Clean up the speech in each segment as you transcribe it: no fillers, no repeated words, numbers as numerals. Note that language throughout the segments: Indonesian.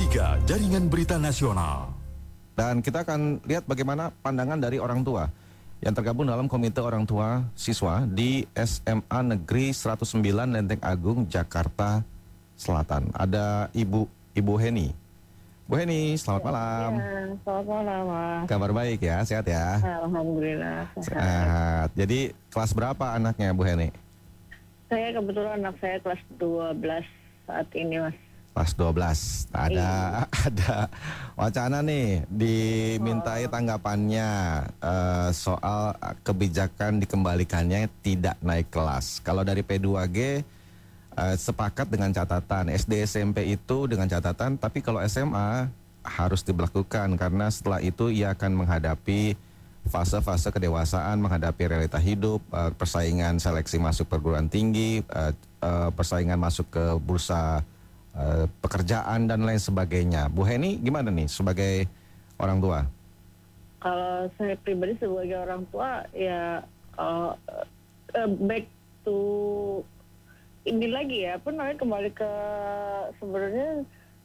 3 Jaringan Berita Nasional. Dan kita akan lihat bagaimana pandangan dari orang tua yang tergabung dalam Komite Orang Tua Siswa di SMA Negeri 109 Lenteng Agung, Jakarta Selatan. Ada Ibu Heni. Bu Heni, selamat malam. Ya, selamat malam, Mas. Kabar baik ya, sehat ya? Alhamdulillah, sehat. Sehat. Jadi kelas berapa anaknya Bu Heni? Saya kebetulan anak saya kelas 12 saat ini, Mas. Kelas 12. Ada wacana nih dimintai tanggapannya soal kebijakan dikembalikannya tidak naik kelas. Kalau dari P2G sepakat dengan catatan SD SMP itu dengan catatan, tapi kalau SMA harus diberlakukan karena setelah itu ia akan menghadapi fase-fase kedewasaan, menghadapi realita hidup, persaingan seleksi masuk perguruan tinggi, persaingan masuk ke bursa pekerjaan dan lain sebagainya. Bu Heni gimana nih sebagai orang tua? Kalau saya pribadi sebagai orang tua, ya back to ini lagi ya, kembali ke sebenarnya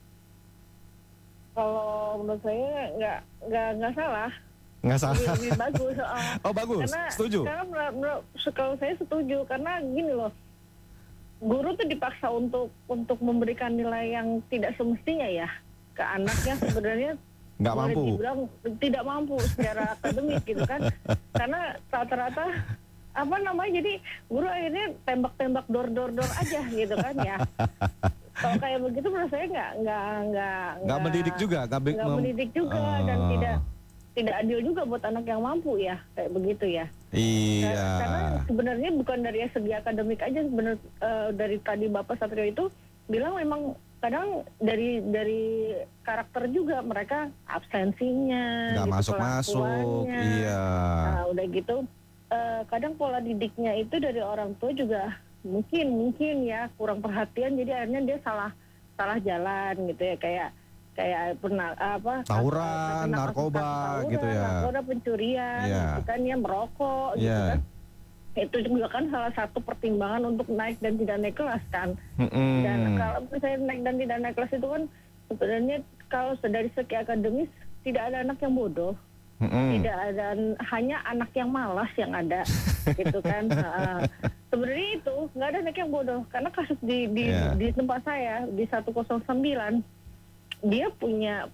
kalau menurut saya nggak salah. Nggak salah. Lebih bagus. Oh bagus, setuju. Karena kalau saya setuju karena gini loh. Guru tuh dipaksa untuk memberikan nilai yang tidak semestinya ya ke anaknya, sebenarnya nggak mampu, dibilang tidak mampu secara akademik gitu kan, karena rata-rata jadi guru akhirnya tembak-tembak dor aja gitu kan ya. Kalau kayak begitu menurut saya nggak mendidik juga, nggak mendidik juga dan tidak adil juga buat anak yang mampu ya, kayak begitu ya. Iya. Karena sebenarnya bukan dari segi akademik aja, dari tadi Bapak Satrio itu bilang memang kadang dari karakter juga, mereka absensinya, nggak gitu, masuk. Iya. Nah, udah gitu kadang pola didiknya itu dari orang tua juga mungkin ya kurang perhatian, jadi akhirnya dia salah jalan gitu ya, kayak pernah tawuran, narkoba gitu ya. Narkoba, pencurian, gitu kan ya, merokok gitu kan. Itu juga kan salah satu pertimbangan untuk naik dan tidak naik kelas kan. Dan kalau misalnya naik dan tidak naik kelas itu kan sebenarnya kalau dari segi akademis tidak ada anak yang bodoh. Tidak ada, hanya anak yang malas yang ada gitu kan. Sebenarnya itu nggak ada anak yang bodoh, karena kasus di tempat saya di 109 dia punya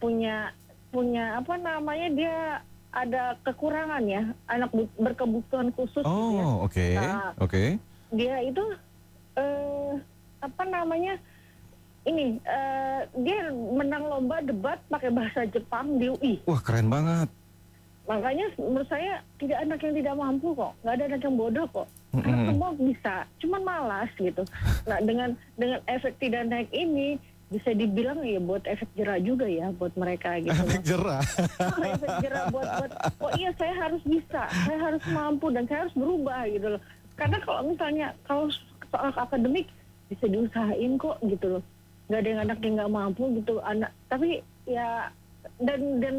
dia ada kekurangan ya, anak berkebutuhan khusus. Oh, oke. Oke. Dia itu dia menang lomba debat pakai bahasa Jepang di UI. Wah, keren banget. Makanya menurut saya tidak anak yang tidak mampu kok, nggak ada anak yang bodoh kok. Anak semua bisa, cuman malas gitu. Nah, dengan efek tidak naik ini bisa dibilang ya buat efek jerah juga ya buat mereka gitu. Efek jerah. Efek jerah buat iya, saya harus bisa, saya harus mampu dan saya harus berubah gitu loh. Karena kalau soal akademik bisa diusahain kok gitu loh. Nggak ada yang anak yang nggak mampu gitu, tapi ya dan